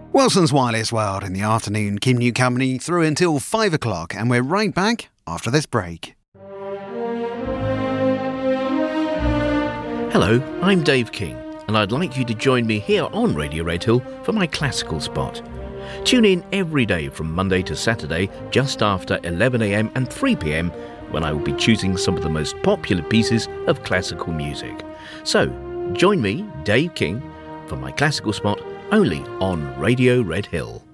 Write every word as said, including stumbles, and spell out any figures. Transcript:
Wilson's Wireless World in the afternoon. Kim New Company through until five o'clock, and we're right back after this break. Hello, I'm Dave King, and I'd like you to join me here on Radio Redhill for my classical spot. Tune in every day from Monday to Saturday just after eleven a m and three p m when I will be choosing some of the most popular pieces of classical music. So, join me, Dave King, for my classical spot only on Radio Redhill.